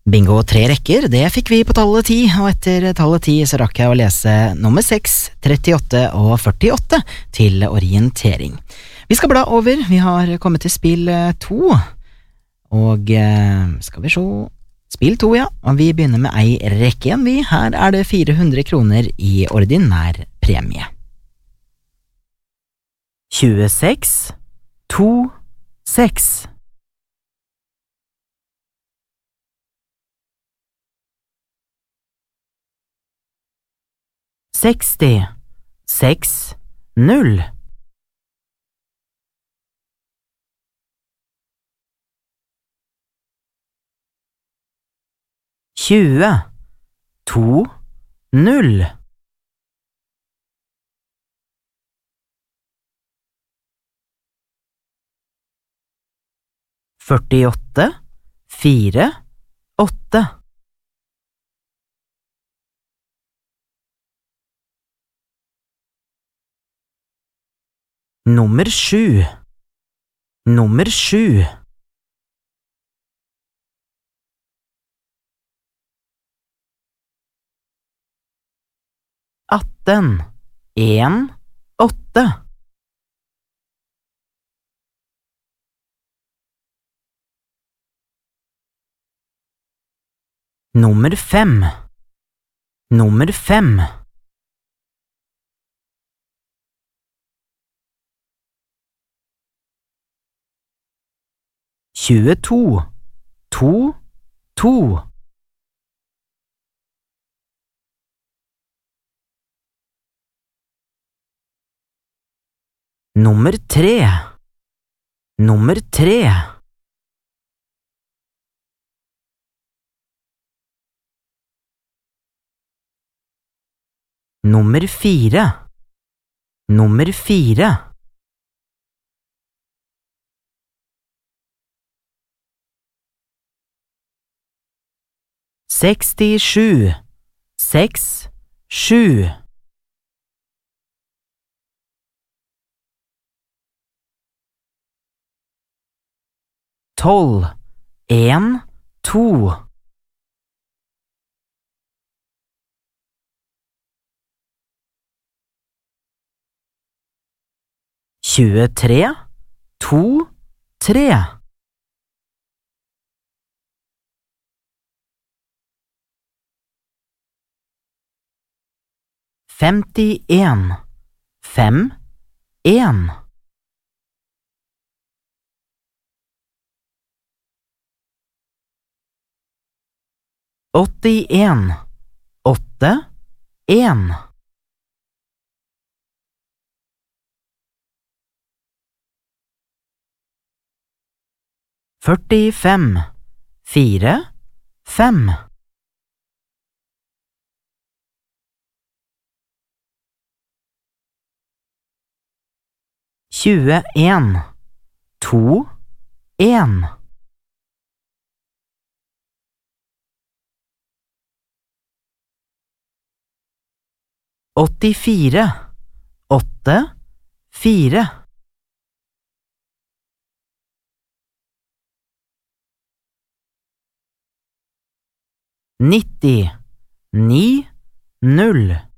Bingo 3 rekker, det fikk vi på tallet 10, og etter tallet 10 så rakk jeg å lese nummer 6, 38 og 48 til orientering. Vi skal bla over, vi har kommet til spill 2, og skal vi se, spill 2 ja, og vi begynner med ei rekke igjen vi, her er det 400 kroner i ordinær premie. 26, 2, 6 60, 6, 0 20, 2, 0 48, 4, 8 Nummer 7, nummer 7 18, 1, 8 Nummer 5, nummer 5 22, 2, 2 Nummer 3, nummer 3 Nummer 4, nummer 4 67, 6, 7 12, 1, 2 23, 2, 3 51, 5, 1 81, 8, 1 45, 4, 5 21, 2, 1 84, 8, 4 90, 9, 0